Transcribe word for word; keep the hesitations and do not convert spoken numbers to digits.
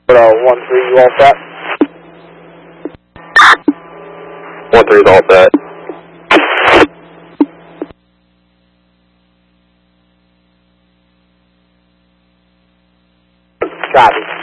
Uh, one three, you all set? One three is all set. Copy.